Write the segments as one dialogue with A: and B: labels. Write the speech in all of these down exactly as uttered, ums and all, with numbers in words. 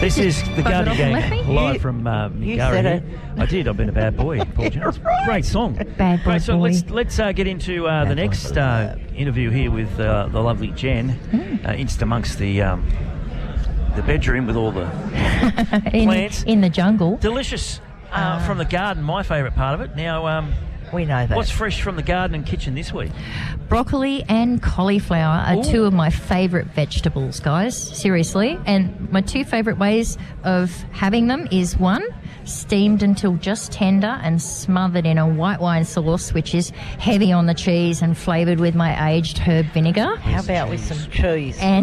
A: This is the Garden Gang, live
B: You-
A: from uh,
B: you
A: Migara
B: said
A: here. I did. I've been a bad boy, Paul Jones. Great song.
C: Bad boy
A: Great song.
C: boy.
A: Let's let's uh, get into uh, the next uh, interview here with uh, the lovely Jen,
C: Mm.
A: uh, in amongst the um, the bedroom with all the
C: in,
A: plants.
C: in the jungle.
A: Delicious uh, from the garden. My favourite part of it. Now, um,
B: We know that.
A: what's fresh from the garden and kitchen this week?
C: Broccoli and cauliflower are
A: Ooh.
C: two of my favourite vegetables, guys. Seriously. And my two favourite ways of having them is one, steamed until just tender and smothered in a white wine sauce, which is heavy on the cheese and flavoured with my aged herb vinegar.
B: How about with some cheese?
C: And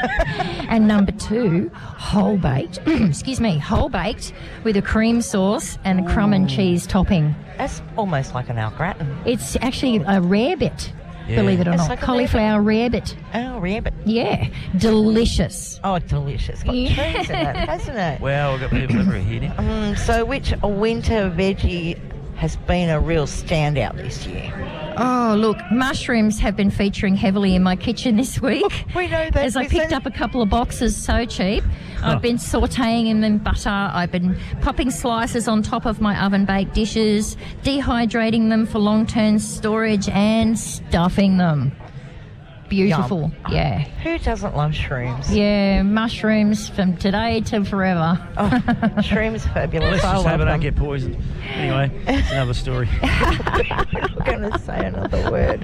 C: and number two, whole baked, excuse me, whole baked with a cream sauce and a crumb and cheese topping.
B: That's almost like an au gratin.
C: It's actually a rarebit,
A: Yeah.
C: believe it or
B: It's
C: not.
B: like a
C: Cauliflower rarebit.
B: Oh, rabbit.
C: Yeah, delicious.
B: Oh, delicious. Got
C: Yeah.
B: cheese in it, hasn't it?
A: Well, we've got people everywhere here now.
B: Mm, so which winter veggie has been a real standout this year?
C: Oh, look, mushrooms have been featuring heavily in my kitchen this week.
B: We know that.
C: As I
B: We
C: picked
B: sent-
C: up a couple of boxes so cheap.
A: Huh.
C: I've been sautéing them in butter. I've been popping slices on top of my oven-baked dishes, dehydrating them for long-term storage and stuffing them. Beautiful, yeah.
B: Who doesn't love shrooms?
C: Yeah, mushrooms from today to forever.
B: Oh, shrooms are fabulous.
A: Let's
B: I
A: just
B: love
A: hope I don't
B: them.
A: get poisoned. Anyway, it's another story.
B: I'm going to say another word.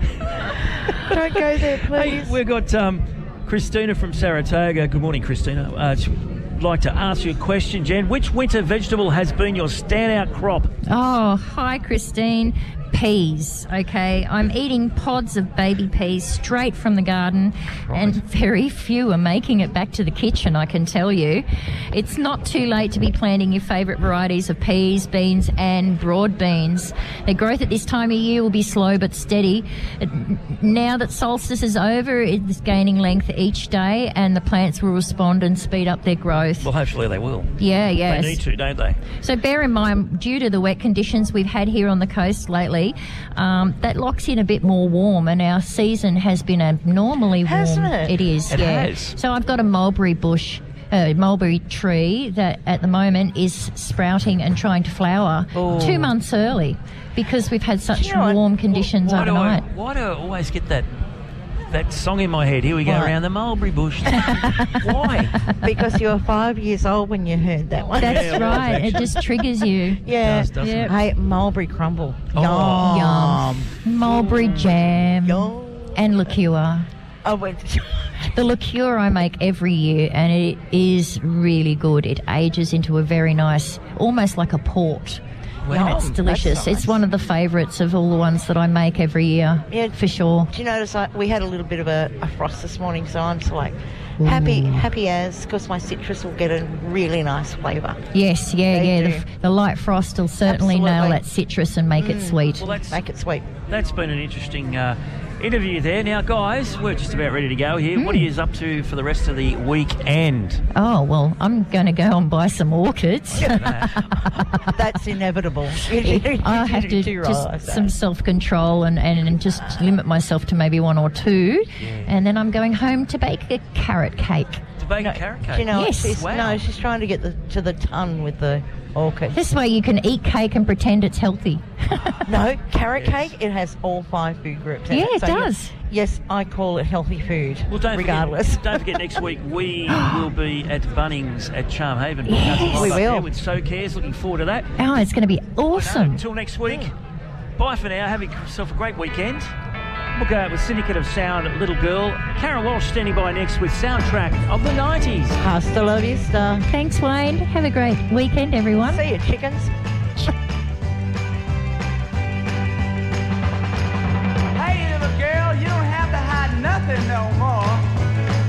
B: Don't go there,
A: Hey,
B: please.
A: we've got um, Christina from Saratoga. Good morning, Christina. Uh, I'd like to ask you a question, Jen. Which winter vegetable has been your standout crop?
C: Oh, hi, Christine. Peas, okay? I'm eating pods of baby peas straight from the garden, and very few are making it back to the kitchen, I can tell you. It's not too late to be planting your favourite varieties of peas, beans and broad beans. Their growth at this time of year will be slow but steady. It, now that solstice is over, it's gaining length each day, and the plants will respond and speed up their growth.
A: Well, hopefully they will.
C: Yeah, yes.
A: They need to, don't they?
C: So bear in mind, due to the wet conditions we've had here on the coast lately, um, that locks in a bit more warm, and our season has been abnormally warm.
B: Hasn't it?
C: It is,
A: It
C: yeah.
A: has.
C: So I've got a mulberry bush, uh, mulberry tree that at the moment is sprouting and trying to flower
B: Ooh.
C: two months early because we've had such
B: you know what?
C: warm conditions
A: why do I,
C: overnight.
A: why do I always get that that song in my head? Here we go,
B: What?
A: around the mulberry bush. Why?
B: Because you were five years old when you heard that one.
C: That's
A: Yeah, it was
C: right. It
A: actually.
C: just triggers you.
B: Yeah.
A: does, doesn't
C: it?
B: Hey, mulberry crumble.
A: Oh.
B: Yum.
C: Mulberry jam
B: Yum.
C: and liqueur.
B: Oh, wait.
C: The liqueur I make every year, and it is really good. It ages into a very nice, almost like a port.
A: Wow.
C: It's delicious.
B: That's nice.
C: It's one of the favourites of all the ones that I make every year,
B: Yeah.
C: for sure.
B: Do you notice I, we had a little bit of a, a frost this morning, so I'm so like happy, happy as, because my citrus will get a really nice flavour.
C: Yes, yeah,
B: They
C: yeah. The,
B: do.
C: f- the light frost will certainly nail
B: Absolutely.
C: that citrus and make it sweet.
A: Well, that's
B: Make it sweet.
A: that's been an interesting uh, interview there. Now, guys, we're just about ready to go here. What are you up to for the rest of the weekend?
C: Oh, well, I'm going to go and buy some orchids.
B: That's inevitable.
C: I have to just some self-control and, and, and just limit myself to maybe one or two. And then I'm going home to bake a carrot cake.
A: To bake a carrot cake.
B: Do you know what
C: Yes.
B: she's,
A: Wow.
B: no, she's trying to get the, to the ton with the orchid.
C: This way you can eat cake and pretend it's healthy.
B: No, carrot
A: Yes.
B: cake, it has all five food groups in
C: Yeah,
B: it.
C: it
B: So you-
C: does.
B: yes, I call it healthy food,
A: Well, don't
B: regardless.
A: Forget, don't forget, next week we will be at Bunnings at Charm Haven.
C: Yes.
B: We
A: Up
B: will.
A: there with So Cares. Looking forward to that.
C: Oh, it's going to be
A: No,
C: awesome.
A: until next week. Bye for now. Have yourself a great weekend. We'll go out with Syndicate of Sound, Little Girl. Karen Walsh standing by next with Soundtrack of the nineties.
B: Hasta la vista.
C: Thanks, Wayne. Have a great weekend, everyone.
B: See you, chickens.